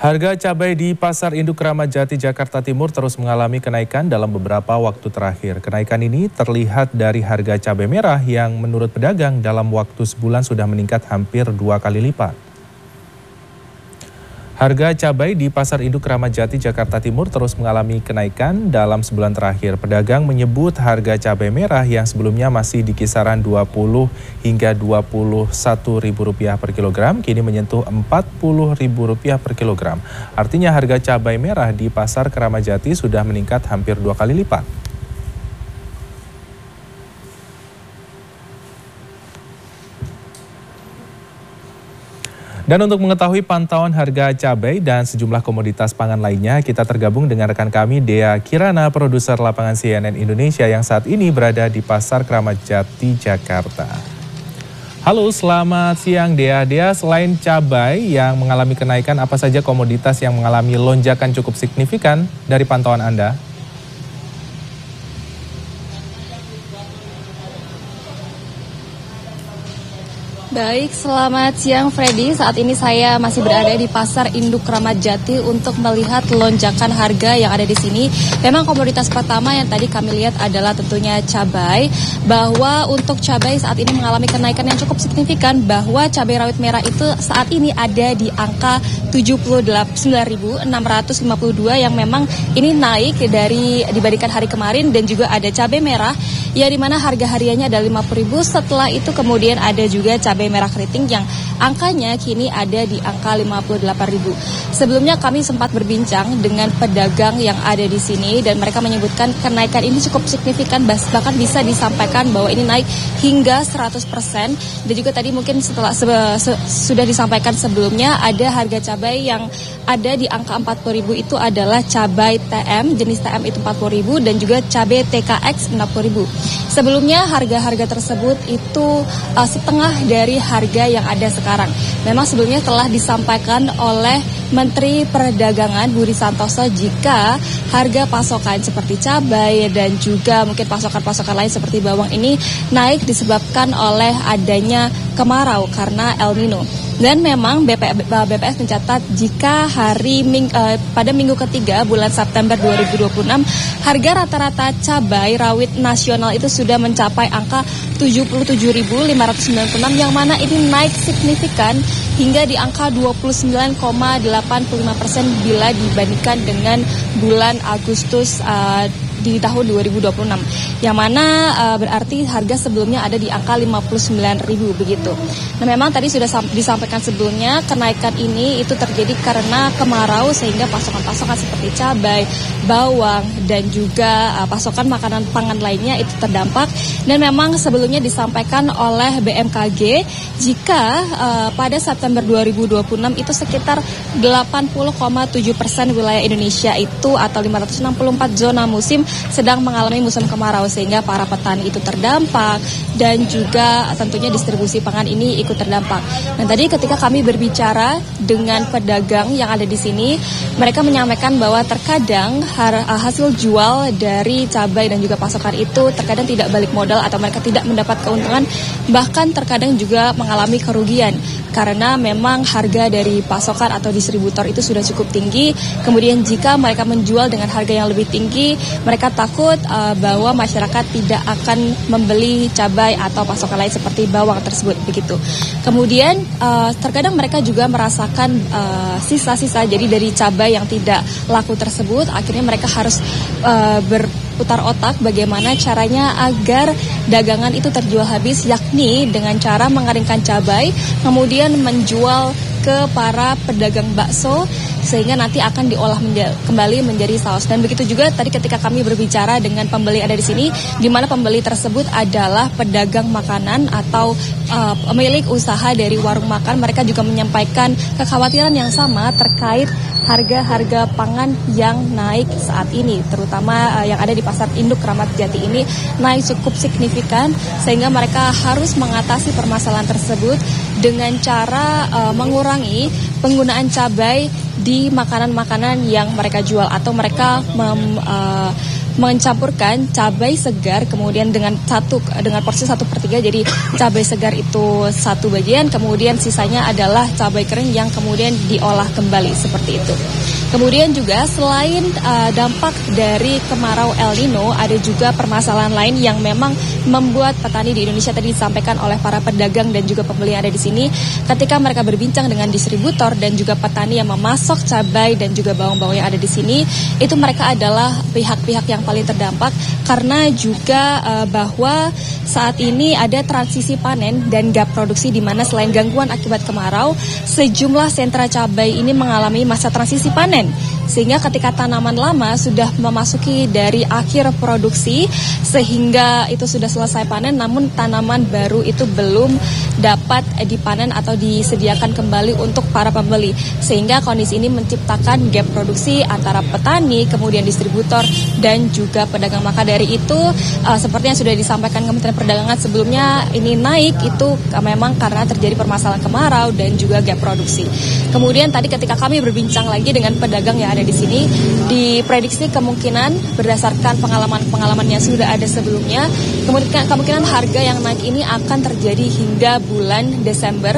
Harga cabai di Pasar Induk Kramat Jati, Jakarta Timur terus mengalami kenaikan dalam beberapa waktu terakhir. Kenaikan ini terlihat dari harga cabai merah yang menurut pedagang dalam waktu sebulan sudah meningkat hampir 2 kali lipat. Harga cabai di Pasar Induk Kramat Jati, Jakarta Timur terus mengalami kenaikan dalam sebulan terakhir. Pedagang menyebut harga cabai merah yang sebelumnya masih di kisaran Rp20 hingga Rp21.000 per kilogram, kini menyentuh Rp40.000 per kilogram. Artinya harga cabai merah di Pasar Kramat Jati sudah meningkat hampir 2 kali lipat. Dan untuk mengetahui pantauan harga cabai dan sejumlah komoditas pangan lainnya, kita tergabung dengan rekan kami Dea Kirana, produser lapangan CNN Indonesia yang saat ini berada di Pasar Kramat Jati, Jakarta. Halo, selamat siang Dea. Dea, selain cabai yang mengalami kenaikan, apa saja komoditas yang mengalami lonjakan cukup signifikan dari pantauan Anda? Baik, selamat siang Freddy. Saat ini saya masih berada di Pasar Induk Kramat Jati untuk melihat lonjakan harga yang ada di sini. Memang komoditas pertama yang tadi kami lihat adalah tentunya cabai. Bahwa untuk cabai saat ini mengalami kenaikan yang cukup signifikan, bahwa cabai rawit merah itu saat ini ada di angka 79.652 yang memang ini naik dari dibandingkan hari kemarin, dan juga ada cabai merah ya di mana harga hariannya ada 50.000. Setelah itu kemudian ada juga cabai merah keriting yang angkanya kini ada di angka 58.000. Sebelumnya kami sempat berbincang dengan pedagang yang ada di sini dan mereka menyebutkan kenaikan ini cukup signifikan, bahkan bisa disampaikan bahwa ini naik hingga 100%. Dan juga tadi mungkin setelah sudah disampaikan sebelumnya, ada harga cabai yang ada di angka 40.000 itu adalah cabai TM, jenis TM itu 40.000, dan juga cabai TKX 60.000. Sebelumnya harga-harga tersebut itu setengah dari harga yang ada sekarang. Memang sebelumnya telah disampaikan oleh Menteri Perdagangan Budi Santoso jika harga pasokan seperti cabai dan juga mungkin pasokan-pasokan lain seperti bawang ini naik disebabkan oleh adanya kemarau karena El Nino. Dan memang BPS mencatat jika pada minggu ketiga bulan September 2026, harga rata-rata cabai rawit nasional itu sudah mencapai angka 77.596 yang mana ini naik signifikan hingga di angka 29,85% bila dibandingkan dengan bulan Agustus di tahun 2026, yang mana berarti harga sebelumnya ada di angka 59.000 begitu. Nah, memang tadi sudah disampaikan sebelumnya kenaikan ini itu terjadi karena kemarau sehingga pasokan-pasokan seperti cabai, bawang dan juga pasokan makanan pangan lainnya itu terdampak. Dan memang sebelumnya disampaikan oleh BMKG jika pada September 2026 itu sekitar 80,7% wilayah Indonesia itu atau 564 zona musim sedang mengalami musim kemarau, sehingga para petani itu terdampak dan juga tentunya distribusi pangan ini ikut terdampak. Dan tadi ketika kami berbicara dengan pedagang yang ada di sini, mereka menyampaikan bahwa terkadang hasil jual dari cabai dan juga pasokan itu terkadang tidak balik modal atau mereka tidak mendapat keuntungan, bahkan terkadang juga mengalami kerugian karena memang harga dari pasokan atau distributor itu sudah cukup tinggi. Kemudian jika mereka menjual dengan harga yang lebih tinggi, mereka takut bahwa masyarakat tidak akan membeli cabai atau pasokan lain seperti bawang tersebut begitu. Kemudian terkadang mereka juga merasakan sisa-sisa jadi dari cabai yang tidak laku tersebut, akhirnya mereka harus berputar otak bagaimana caranya agar dagangan itu terjual habis, yakni dengan cara mengeringkan cabai kemudian menjual ke para pedagang bakso sehingga nanti akan diolah kembali menjadi saus. Dan begitu juga tadi ketika kami berbicara dengan pembeli ada di sini, di mana pembeli tersebut adalah pedagang makanan atau pemilik usaha dari warung makan, mereka juga menyampaikan kekhawatiran yang sama terkait harga-harga pangan yang naik saat ini, terutama yang ada di Pasar Induk Kramat Jati ini naik cukup signifikan, sehingga mereka harus mengatasi permasalahan tersebut dengan cara mengurangi penggunaan cabai di makanan-makanan yang mereka jual, atau mereka mencampurkan cabai segar kemudian dengan porsi 1/3, jadi cabai segar itu 1 bagian, kemudian sisanya adalah cabai kering yang kemudian diolah kembali seperti itu. Kemudian juga selain dampak dari kemarau El Nino, ada juga permasalahan lain yang memang membuat petani di Indonesia tadi disampaikan oleh para pedagang dan juga pembeli yang ada di sini ketika mereka berbincang dengan distributor dan juga petani yang memasok cabai dan juga bawang-bawang yang ada di sini, itu mereka adalah pihak-pihak yang paling terdampak karena juga bahwa saat ini ada transisi panen dan gap produksi di mana selain gangguan akibat kemarau, sejumlah sentra cabai ini mengalami masa transisi panen. Sehingga ketika tanaman lama sudah memasuki dari akhir produksi sehingga itu sudah selesai panen, namun tanaman baru itu belum dapat dipanen atau disediakan kembali untuk para pembeli. Sehingga kondisi ini menciptakan gap produksi antara petani, kemudian distributor dan juga pedagang. Maka dari itu seperti yang sudah disampaikan Kementerian Perdagangan sebelumnya, ini naik itu memang karena terjadi permasalahan kemarau dan juga gap produksi. Kemudian tadi ketika kami berbincang lagi dengan pedagang yang ada di sini, diprediksi kemungkinan berdasarkan pengalaman yang sudah ada sebelumnya, kemungkinan harga yang naik ini akan terjadi hingga bulan Desember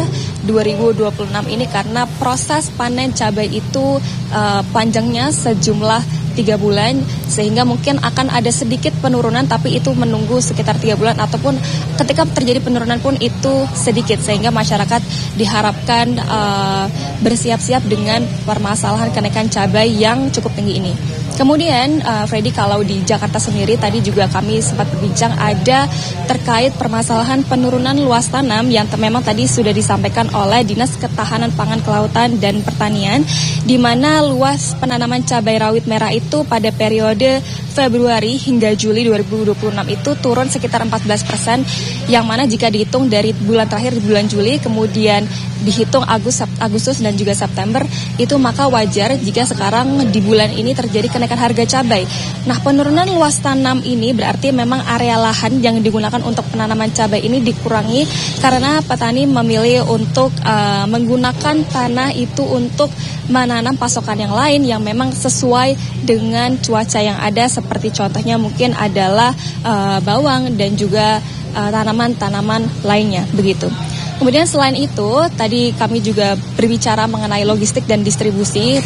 2026 ini karena proses panen cabai itu panjangnya sejumlah 3 bulan, sehingga mungkin akan ada sedikit penurunan, tapi itu menunggu sekitar 3 bulan ataupun ketika terjadi penurunan pun itu sedikit, sehingga masyarakat diharapkan bersiap-siap dengan permasalahan kenaikan cabai yang cukup tinggi ini. Kemudian Freddy, kalau di Jakarta sendiri tadi juga kami sempat berbincang ada terkait permasalahan penurunan luas tanam yang memang tadi sudah disampaikan oleh Dinas Ketahanan Pangan, Kelautan dan Pertanian, di mana luas penanaman cabai rawit merah itu pada periode Februari hingga Juli 2026 itu turun sekitar 14%, yang mana jika dihitung dari bulan terakhir di bulan Juli kemudian dihitung Agustus dan juga September, itu maka wajar jika sekarang di bulan ini terjadi kenaikan harga cabai. Nah, penurunan luas tanam ini berarti memang area lahan yang digunakan untuk penanaman cabai ini dikurangi karena petani memilih untuk menggunakan tanah itu untuk menanam pasokan yang lain yang memang sesuai dengan cuaca yang ada, seperti contohnya mungkin adalah bawang dan juga tanaman-tanaman lainnya begitu. Kemudian selain itu, tadi kami juga berbicara mengenai logistik dan distribusi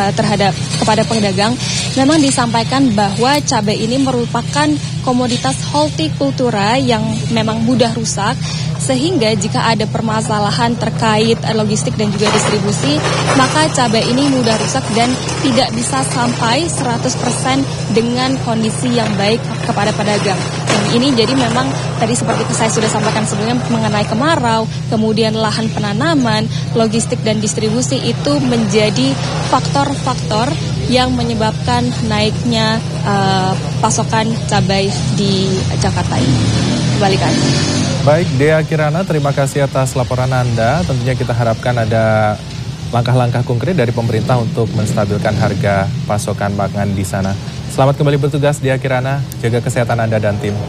kepada pedagang. Memang disampaikan bahwa cabai ini merupakan komoditas hortikultura yang memang mudah rusak, sehingga jika ada permasalahan terkait logistik dan juga distribusi, maka cabai ini mudah rusak dan tidak bisa sampai 100% dengan kondisi yang baik kepada pedagang. Yang ini jadi memang tadi seperti saya sudah sampaikan sebelumnya mengenai kemarau, kemudian lahan penanaman, logistik dan distribusi itu menjadi faktor-faktor yang menyebabkan naiknya pasokan cabai di Jakarta ini. Kembalikan. Baik, Dea Kirana, terima kasih atas laporan Anda. Tentunya kita harapkan ada langkah-langkah konkret dari pemerintah untuk menstabilkan harga pasokan pangan di sana. Selamat kembali bertugas, Dea Kirana. Jaga kesehatan Anda dan tim.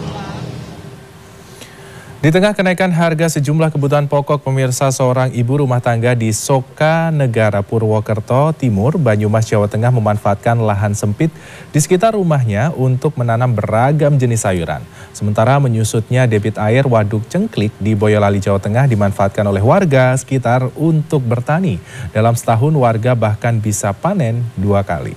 Di tengah kenaikan harga sejumlah kebutuhan pokok, pemirsa, seorang ibu rumah tangga di Soka Negara, Purwokerto Timur, Banyumas, Jawa Tengah memanfaatkan lahan sempit di sekitar rumahnya untuk menanam beragam jenis sayuran. Sementara menyusutnya debit air Waduk Cengklik di Boyolali, Jawa Tengah dimanfaatkan oleh warga sekitar untuk bertani. Dalam setahun warga bahkan bisa panen 2 kali.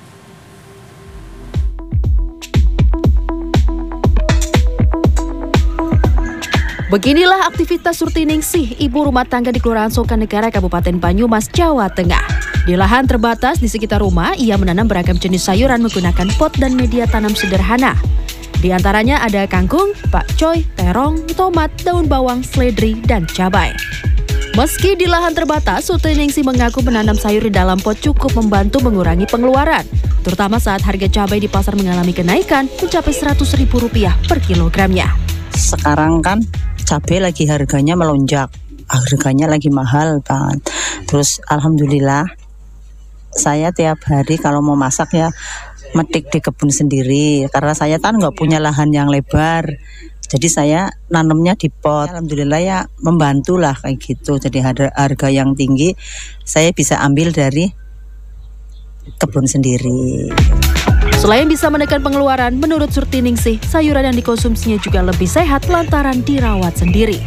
Beginilah aktivitas Surtiningsih, ibu rumah tangga di Kelurahan Soka Negara, Kabupaten Banyumas, Jawa Tengah. Di lahan terbatas di sekitar rumah, ia menanam beragam jenis sayuran menggunakan pot dan media tanam sederhana. Di antaranya ada kangkung, pakcoy, terong, tomat, daun bawang, seledri, dan cabai. Meski di lahan terbatas, Surtiningsih mengaku menanam sayur di dalam pot cukup membantu mengurangi pengeluaran, terutama saat harga cabai di pasar mengalami kenaikan mencapai Rp100.000 per kilogramnya. Sekarang kan cabai lagi harganya melonjak, harganya lagi mahal banget. Terus alhamdulillah saya tiap hari kalau mau masak ya metik di kebun sendiri, karena saya kan nggak punya lahan yang lebar, jadi saya nanamnya di pot. Alhamdulillah ya membantulah kayak gitu. Jadi harga yang tinggi saya bisa ambil dari kebun sendiri. Selain bisa menekan pengeluaran, menurut Surtiningsih, sayuran yang dikonsumsinya juga lebih sehat lantaran dirawat sendiri.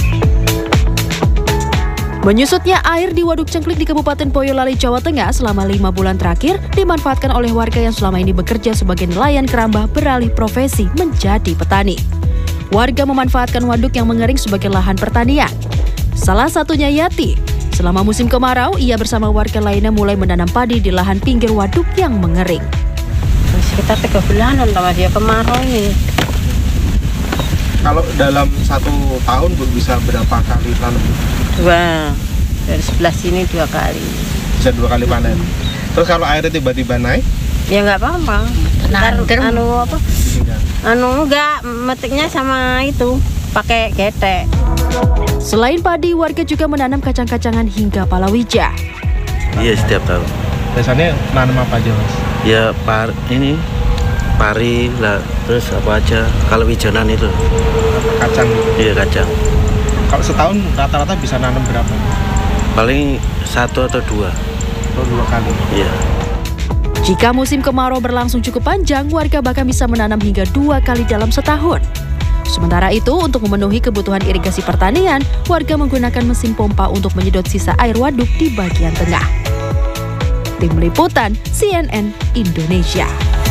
Menyusutnya air di Waduk Cengklik di Kabupaten Boyolali, Jawa Tengah selama 5 bulan terakhir dimanfaatkan oleh warga yang selama ini bekerja sebagai nelayan keramba beralih profesi menjadi petani. Warga memanfaatkan waduk yang mengering sebagai lahan pertanian. Salah satunya Yati. Selama musim kemarau, ia bersama warga lainnya mulai menanam padi di lahan pinggir waduk yang mengering. Sekitar 3 bulanan Mas ya kemarau ini. Kalau dalam 1 tahun Bu bisa berapa kali tanam? 2. Dari sebelah sini 2 kali. Bisa 2 kali panen. Terus kalau airnya tiba-tiba naik? Ya nggak apa-apa. Enggak, metiknya sama itu pakai getek. Selain padi, warga juga menanam kacang-kacangan hingga palawija. Iya, setiap tahun. Biasanya nanam apa aja Mas? Ya pari lah, terus apa aja. Kalau wijanan itu. Kacang gitu? Iya, kacang. Kalau setahun rata-rata bisa nanam berapa? Paling 1 atau 2. Atau 2 kali? Iya. Jika musim kemarau berlangsung cukup panjang, warga bahkan bisa menanam hingga 2 kali dalam setahun. Sementara itu, untuk memenuhi kebutuhan irigasi pertanian, warga menggunakan mesin pompa untuk menyedot sisa air waduk di bagian tengah. Tim Liputan CNN Indonesia.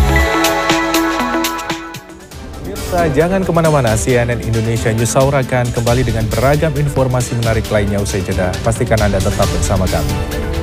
Jangan kemana-mana, CNN Indonesia News Hour akan kembali dengan beragam informasi menarik lainnya usai jeda. Pastikan Anda tetap bersama kami.